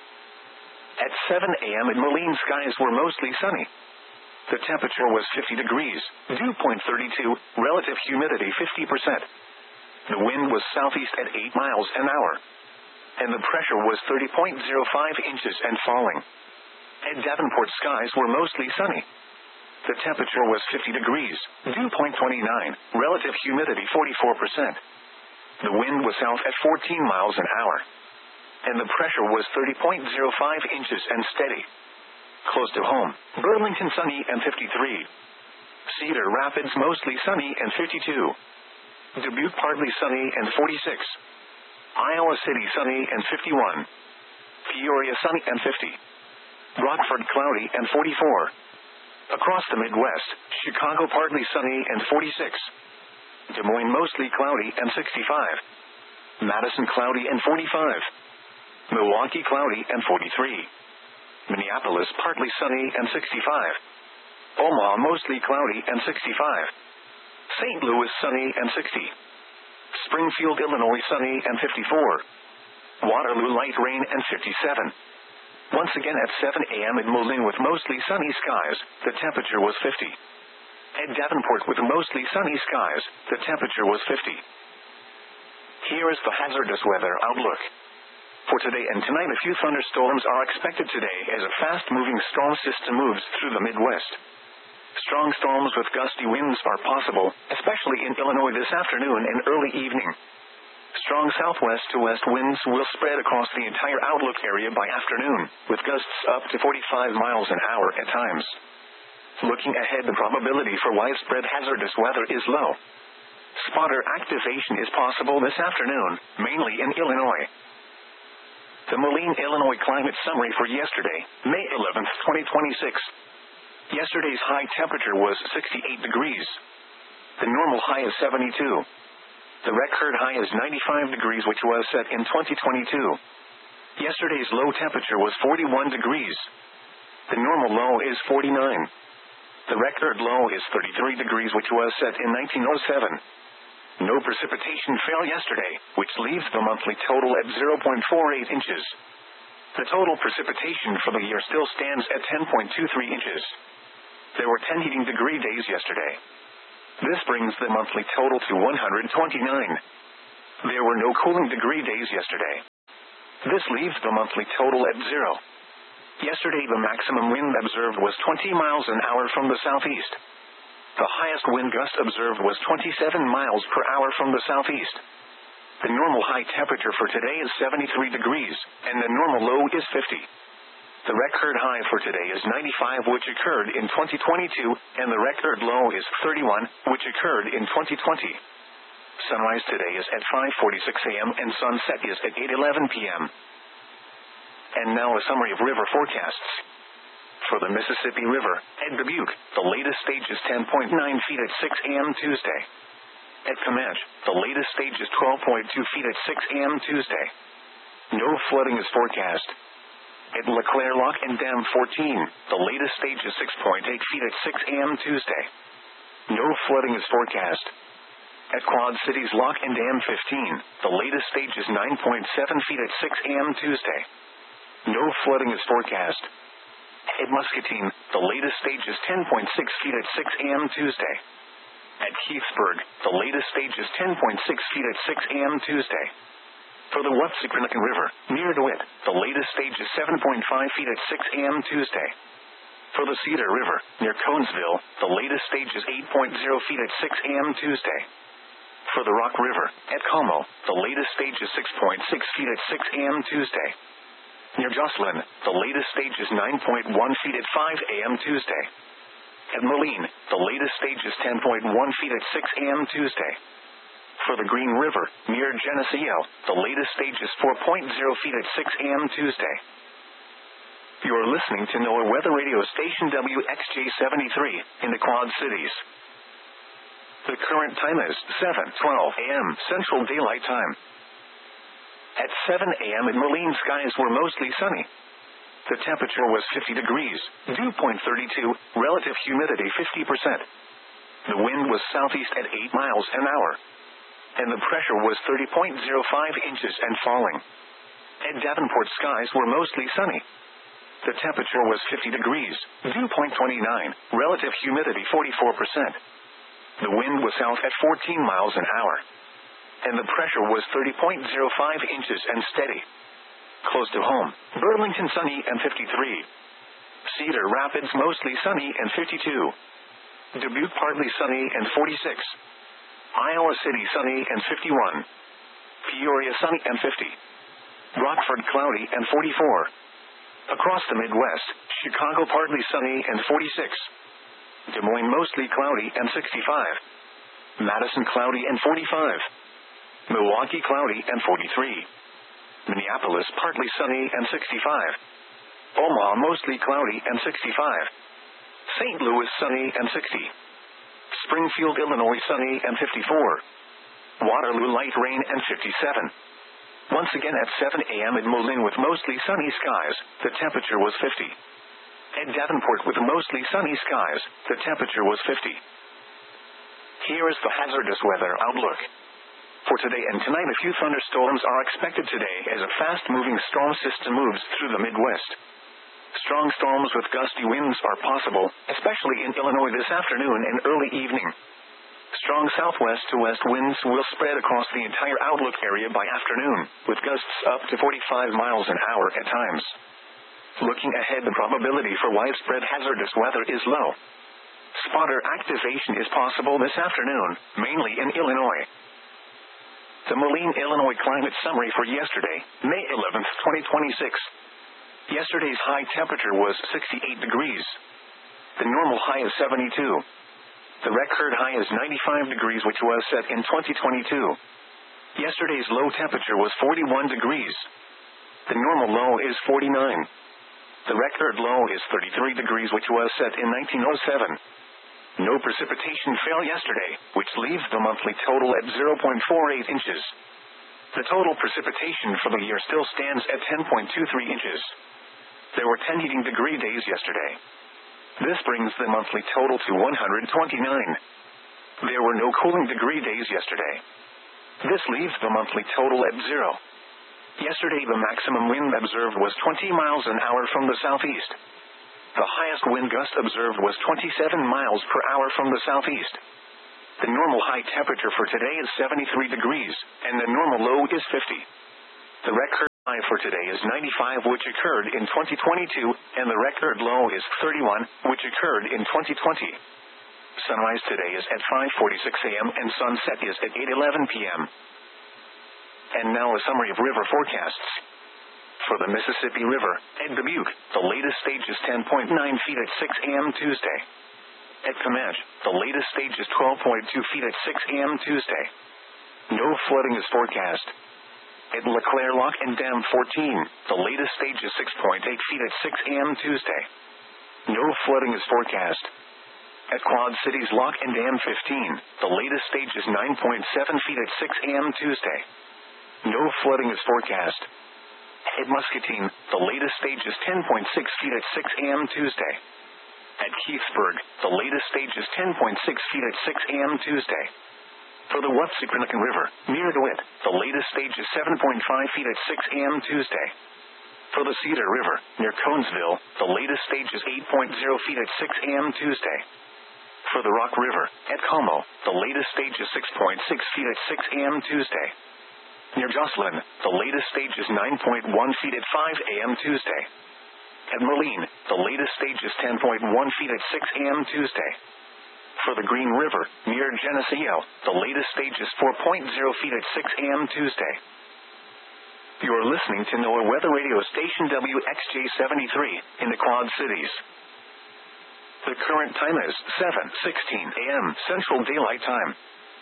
At seven a m in Moline, skies were mostly sunny. The temperature was fifty degrees, dew point thirty-two, relative humidity fifty percent. The wind was southeast at eight miles an hour. And the pressure was thirty point zero five inches and falling. At Davenport, skies were mostly sunny. The temperature was fifty degrees, dew point twenty-nine, relative humidity forty-four percent. The wind was south at fourteen miles an hour. And the pressure was thirty point zero five inches and steady. Close to home, Burlington sunny and fifty-three. Cedar Rapids mostly sunny and fifty-two. Dubuque partly sunny and forty-six. Iowa City sunny and fifty-one. Peoria sunny and fifty. Rockford cloudy and forty-four. Across the Midwest, Chicago partly sunny and forty-six. Des Moines mostly cloudy and sixty-five. Madison cloudy and forty-five. Milwaukee cloudy and forty-three. Minneapolis partly sunny and sixty-five. Omaha mostly cloudy and sixty-five. Saint Louis sunny and sixty. Springfield, Illinois sunny and fifty-four. Waterloo light rain and fifty-seven. Once again at seven a m in Moline with mostly sunny skies, the temperature was fifty. At Davenport with mostly sunny skies, the temperature was fifty. Here is the hazardous weather outlook. For today and tonight, a few thunderstorms are expected today as a fast-moving storm system moves through the Midwest. Strong storms with gusty winds are possible, especially in Illinois this afternoon and early evening. Strong southwest to west winds will spread across the entire outlook area by afternoon, with gusts up to forty-five miles an hour at times. Looking ahead, the probability for widespread hazardous weather is low. Spotter activation is possible this afternoon, mainly in Illinois. The Moline, Illinois climate summary for yesterday, May eleventh, twenty twenty-six. Yesterday's high temperature was sixty-eight degrees. The normal high is seventy-two. The record high is ninety-five degrees, which was set in twenty twenty-two. Yesterday's low temperature was forty-one degrees. The normal low is forty-nine. The record low is thirty-three degrees, which was set in nineteen oh seven. No precipitation fell yesterday, which leaves the monthly total at zero point four eight inches. The total precipitation for the year still stands at ten point two three inches. There were ten heating degree days yesterday. This brings the monthly total to one hundred twenty-nine. There were no cooling degree days yesterday. This leaves the monthly total at zero. Yesterday the maximum wind observed was twenty miles an hour from the southeast. The highest wind gust observed was twenty-seven miles per hour from the southeast. The normal high temperature for today is seventy-three degrees, and the normal low is fifty. The record high for today is ninety-five, which occurred in twenty twenty-two, and the record low is thirty-one, which occurred in twenty twenty. Sunrise today is at five forty-six a m and sunset is at eight eleven p m And now a summary of river forecasts. For the Mississippi River, at Dubuque, the latest stage is ten point nine feet at six a m Tuesday. At Comanche, the latest stage is twelve point two feet at six a m Tuesday. No flooding is forecast. At LeClaire Lock and Dam fourteen, the latest stage is six point eight feet at six a m Tuesday. No flooding is forecast. At Quad Cities Lock and Dam fifteen, the latest stage is nine point seven feet at six a m Tuesday. No flooding is forecast. At Muscatine, the latest stage is ten point six feet at six a m Tuesday. At Keithsburg, the latest stage is ten point six feet at six a m Tuesday. For the Wapsipinicon River, near DeWitt, the latest stage is seven point five feet at six a m Tuesday. For the Cedar River, near Conesville, the latest stage is eight point zero feet at six a m Tuesday. For the Rock River, at Como, the latest stage is six point six feet at six a m Tuesday. Near Jocelyn, the latest stage is nine point one feet at five a m Tuesday. At Moline, the latest stage is ten point one feet at six a m Tuesday. For the Green River, near Geneseo, the latest stage is four point zero feet at six a m Tuesday. You are listening to NOAA Weather Radio Station W X J seventy-three, in the Quad Cities. The current time is seven twelve a m Central Daylight Time. At seven a m in Moline, skies were mostly sunny. The temperature was fifty degrees, dew point thirty-two, relative humidity fifty percent. The wind was southeast at eight miles an hour. And the pressure was thirty point zero five inches and falling. At Davenport, skies were mostly sunny. The temperature was fifty degrees, dew point twenty-nine, relative humidity forty-four percent. The wind was south at fourteen miles an hour. And the pressure was thirty point zero five inches and steady. Close to home, Burlington sunny and fifty-three. Cedar Rapids mostly sunny and fifty-two. Dubuque partly sunny and forty-six. Iowa City sunny and fifty-one. Peoria sunny and fifty. Rockford cloudy and forty-four. Across the Midwest, Chicago partly sunny and forty-six. Des Moines mostly cloudy and sixty-five. Madison cloudy and forty-five. Milwaukee cloudy and forty-three. Minneapolis partly sunny and sixty-five. Omaha mostly cloudy and sixty-five. Saint Louis sunny and sixty. Springfield, Illinois sunny and fifty-four. Waterloo light rain and fifty-seven. Once again at seven a m in Moline with mostly sunny skies, the temperature was fifty. At Davenport with mostly sunny skies, the temperature was fifty. Here is the hazardous weather outlook. For today and tonight, a few thunderstorms are expected today as a fast-moving storm system moves through the Midwest. Strong storms with gusty winds are possible, especially in Illinois this afternoon and early evening. Strong southwest to west winds will spread across the entire outlook area by afternoon, with gusts up to forty-five miles an hour at times. Looking ahead, the probability for widespread hazardous weather is low. Spotter activation is possible this afternoon, mainly in Illinois. The Moline, Illinois climate summary for yesterday, May eleventh, twenty twenty-six. Yesterday's high temperature was sixty-eight degrees. The normal high is seventy-two. The record high is ninety-five degrees, which was set in twenty twenty-two. Yesterday's low temperature was forty-one degrees. The normal low is forty-nine. The record low is thirty-three degrees, which was set in nineteen oh seven. No precipitation fell yesterday, which leaves the monthly total at zero point four eight inches. The total precipitation for the year still stands at ten point two three inches. There were ten heating degree days yesterday. This brings the monthly total to one hundred twenty-nine. There were no cooling degree days yesterday. This leaves the monthly total at zero. Yesterday the maximum wind observed was twenty miles an hour from the southeast. The highest wind gust observed was twenty-seven miles per hour from the southeast. The normal high temperature for today is seventy-three degrees, and the normal low is fifty. The record high for today is ninety-five, which occurred in twenty twenty-two, and the record low is thirty-one, which occurred in twenty twenty. Sunrise today is at five forty-six a m and sunset is at eight eleven p m And now a summary of river forecasts. For the Mississippi River, at Dubuque, the latest stage is ten point nine feet at six a m Tuesday. At Comanche, the latest stage is twelve point two feet at six a m Tuesday. No flooding is forecast. At LeClaire Lock and Dam fourteen, the latest stage is six point eight feet at six a m Tuesday. No flooding is forecast. At Quad Cities Lock and Dam fifteen, the latest stage is nine point seven feet at six a m Tuesday. No flooding is forecast. At Muscatine, the latest stage is ten point six feet at six a m Tuesday. At Keithsburg, the latest stage is ten point six feet at six a m Tuesday. For the Watsupinican River, near DeWitt, the latest stage is seven point five feet at six a m Tuesday. For the Cedar River, near Conesville, the latest stage is eight point zero feet at six a m Tuesday. For the Rock River, at Como, the latest stage is six point six feet at six a m Tuesday. Near Jocelyn, the latest stage is nine point one feet at five a m Tuesday. At Moline, the latest stage is ten point one feet at six a m Tuesday. For the Green River, near Geneseo, the latest stage is four point zero feet at six a m Tuesday. You are listening to NOAA Weather Radio Station W X J seventy-three, in the Quad Cities. The current time is seven sixteen a m Central Daylight Time.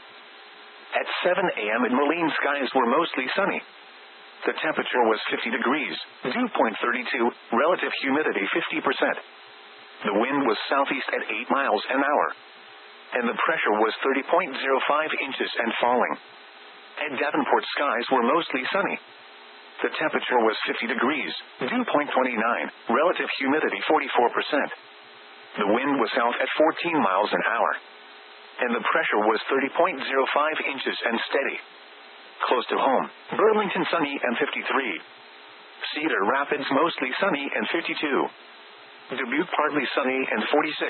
At seven a m in Moline, skies were mostly sunny. The temperature was fifty degrees, dew point thirty-two, relative humidity fifty percent. The wind was southeast at eight miles an hour. And the pressure was thirty point zero five inches and falling. At Davenport, skies were mostly sunny. The temperature was fifty degrees, dew point twenty-nine, relative humidity forty-four percent. The wind was south at fourteen miles an hour. And the pressure was thirty point zero five inches and steady. Close to home, Burlington sunny and fifty-three. Cedar Rapids mostly sunny and fifty-two. Dubuque partly sunny and forty-six.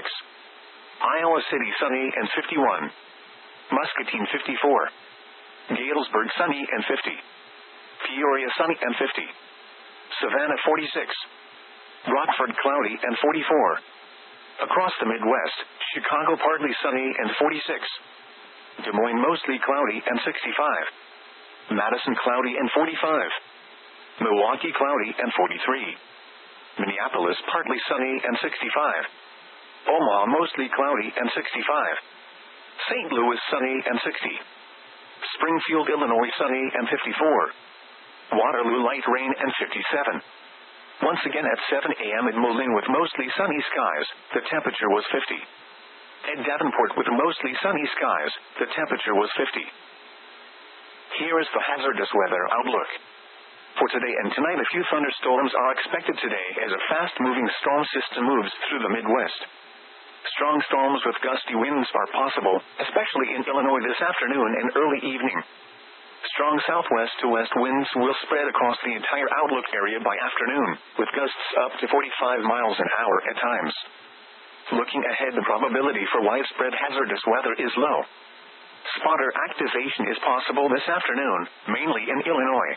Iowa City sunny and fifty-one. Muscatine fifty-four. Galesburg sunny and fifty. Peoria sunny and fifty. Savannah forty-six. Rockford cloudy and forty-four. Across the Midwest, Chicago partly sunny and forty-six. Des Moines mostly cloudy and sixty-five. Madison cloudy and forty-five. Milwaukee cloudy and forty-three. Minneapolis partly sunny and sixty-five. Omaha mostly cloudy and sixty-five. Saint Louis sunny and sixty. Springfield, Illinois sunny and fifty-four. Waterloo light rain and fifty-seven. Once again at seven a m in Moline with mostly sunny skies, the temperature was fifty. At Davenport with mostly sunny skies, the temperature was fifty. Here is the hazardous weather outlook. For today and tonight, a few thunderstorms are expected today as a fast-moving storm system moves through the Midwest. Strong storms with gusty winds are possible, especially in Illinois this afternoon and early evening. Strong southwest to west winds will spread across the entire outlook area by afternoon, with gusts up to forty-five miles an hour at times. Looking ahead, the probability for widespread hazardous weather is low. Spotter activation is possible this afternoon, mainly in Illinois.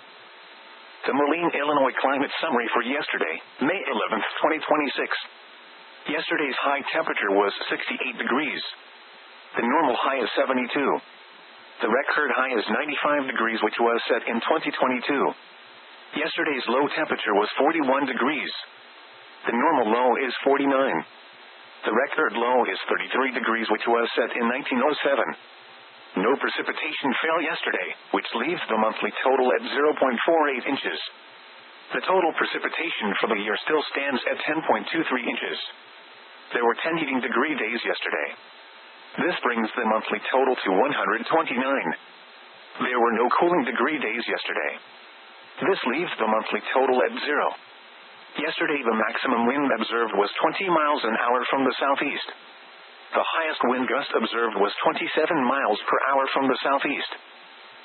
The Moline, Illinois climate summary for yesterday, May eleventh, twenty twenty-six. Yesterday's high temperature was sixty-eight degrees. The normal high is seventy-two. The record high is ninety-five degrees, which was set in twenty twenty-two. Yesterday's low temperature was forty-one degrees. The normal low is forty-nine. The record low is thirty-three degrees, which was set in nineteen oh seven. No precipitation fell yesterday, which leaves the monthly total at zero point four eight inches. The total precipitation for the year still stands at ten point two three inches. There were ten heating degree days yesterday. This brings the monthly total to one hundred twenty-nine. There were no cooling degree days yesterday. This leaves the monthly total at zero. Yesterday the maximum wind observed was twenty miles an hour from the southeast. The highest wind gust observed was twenty-seven miles per hour from the southeast.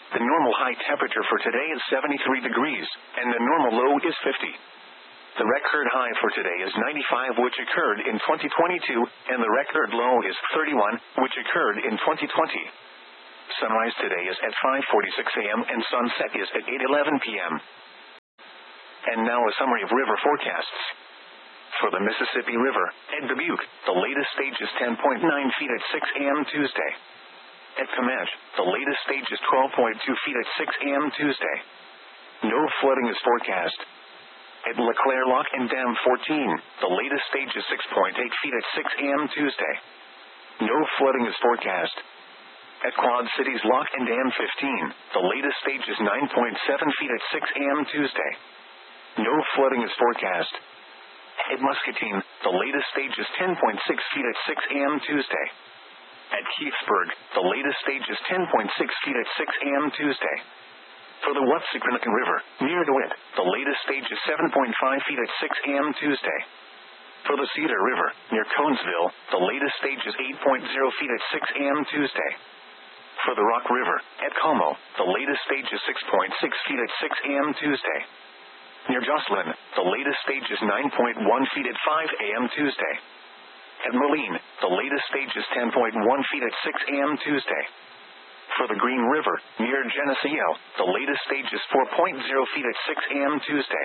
The normal high temperature for today is seventy-three degrees, and the normal low is fifty. The record high for today is ninety-five, which occurred in twenty twenty-two, and the record low is thirty-one, which occurred in twenty twenty. Sunrise today is at five forty-six a.m. and sunset is at eight eleven p.m. And now a summary of river forecasts. For the Mississippi River, at Dubuque, the latest stage is ten point nine feet at six a.m. Tuesday. At Comanche, the latest stage is twelve point two feet at six a.m. Tuesday. No flooding is forecast. At LeClaire Lock and Dam fourteen, the latest stage is six point eight feet at six a.m. Tuesday. No flooding is forecast. At Quad Cities Lock and Dam fifteen, the latest stage is nine point seven feet at six a.m. Tuesday. No flooding is forecast. At Muscatine, the latest stage is ten point six feet at six a.m. Tuesday. At Keithsburg, the latest stage is ten point six feet at six a.m. Tuesday. For the Watsiconican River, near DeWitt, the latest stage is seven point five feet at six a.m. Tuesday. For the Cedar River, near Conesville, the latest stage is eight point zero feet at six a.m. Tuesday. For the Rock River, at Como, the latest stage is six point six feet at six a.m. Tuesday. Near Jocelyn, the latest stage is nine point one feet at five a.m. Tuesday. At Moline, the latest stage is ten point one feet at six a.m. Tuesday. For the Green River, near Geneseo, the latest stage is four point zero feet at six a.m. Tuesday.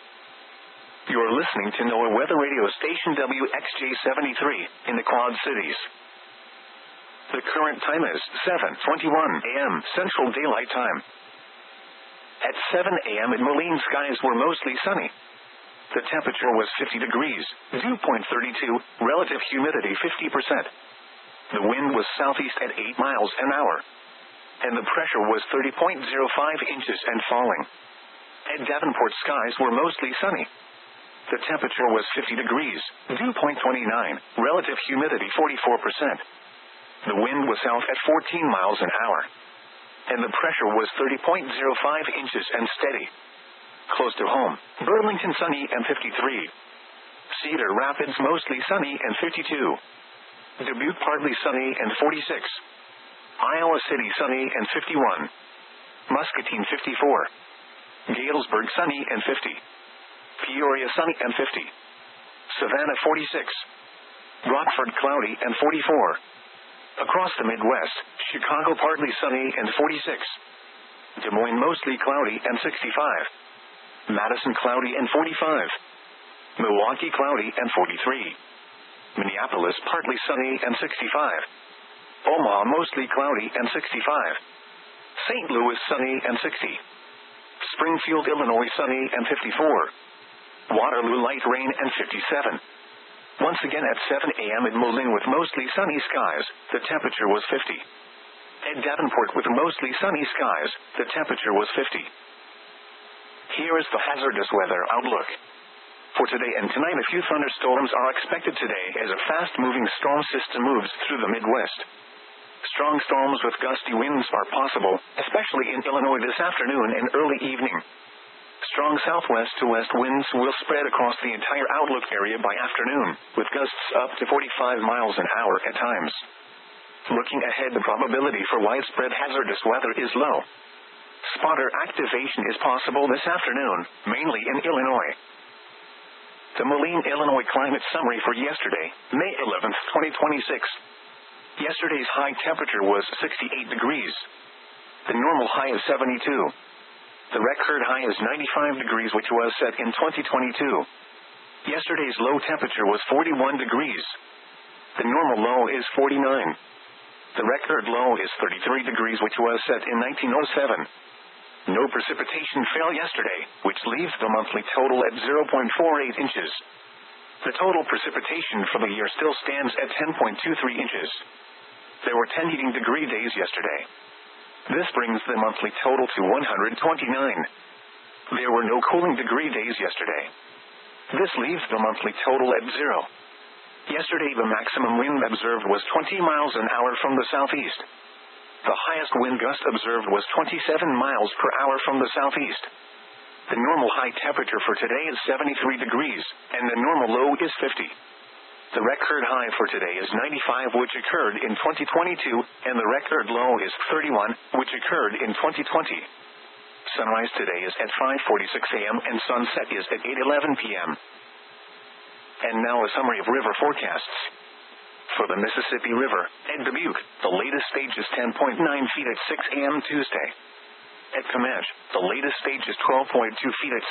You are listening to NOAA Weather Radio Station W X J seventy-three in the Quad Cities. The current time is seven twenty-one a.m. Central Daylight Time. At seven a.m. in Moline, skies were mostly sunny. The temperature was fifty degrees, dew point thirty-two, relative humidity fifty percent. The wind was southeast at eight miles an hour. And the pressure was thirty point zero five inches and falling. At Davenport, skies were mostly sunny. The temperature was fifty degrees, dew point twenty-nine, relative humidity forty-four percent. The wind was south at fourteen miles an hour. And the pressure was thirty point zero five inches and steady. Close to home, Burlington sunny and fifty-three. Cedar Rapids mostly sunny and fifty-two. Dubuque partly sunny and forty-six. Iowa City sunny and fifty-one. Muscatine fifty-four. Galesburg sunny and fifty. Peoria sunny and fifty. Savannah forty-six. Rockford cloudy and forty-four. Across the Midwest, Chicago partly sunny and forty-six. Des Moines mostly cloudy and sixty-five. Madison cloudy and forty-five. Milwaukee cloudy and forty-three. Minneapolis partly sunny and sixty-five. Omaha mostly cloudy and sixty-five. Saint Louis sunny and sixty. Springfield, Illinois sunny and fifty-four. Waterloo light rain and fifty-seven. Once again at seven a.m. in Moline with mostly sunny skies, the temperature was fifty. At Davenport with mostly sunny skies, the temperature was fifty. Here is the hazardous weather outlook. For today and tonight, a few thunderstorms are expected today as a fast-moving storm system moves through the Midwest. Strong storms with gusty winds are possible, especially in Illinois this afternoon and early evening. Strong southwest to west winds will spread across the entire outlook area by afternoon, with gusts up to forty-five miles an hour at times. Looking ahead, the probability for widespread hazardous weather is low. Spotter activation is possible this afternoon, mainly in Illinois. The Moline, Illinois climate summary for yesterday, May eleventh, twenty twenty-six. Yesterday's high temperature was sixty-eight degrees. The normal high is seventy-two. The record high is ninety-five degrees, which was set in twenty twenty-two. Yesterday's low temperature was forty-one degrees. The normal low is forty-nine. The record low is thirty-three degrees, which was set in nineteen oh seven. No precipitation fell yesterday, which leaves the monthly total at zero point four eight inches. The total precipitation for the year still stands at ten point two three inches. There were ten heating degree days yesterday. This brings the monthly total to one hundred twenty-nine. There were no cooling degree days yesterday. This leaves the monthly total at zero. Yesterday, the maximum wind observed was twenty miles an hour from the southeast. The highest wind gust observed was twenty-seven miles per hour from the southeast. The normal high temperature for today is seventy-three degrees, and the normal low is fifty. The record high for today is ninety-five, which occurred in twenty twenty-two, and the record low is thirty-one, which occurred in twenty twenty. Sunrise today is at five forty-six a.m. and sunset is at eight eleven p.m. And now a summary of river forecasts. For the Mississippi River, at Dubuque, the latest stage is ten point nine feet at six a.m. Tuesday. At Comanche, the latest stage is twelve point two feet at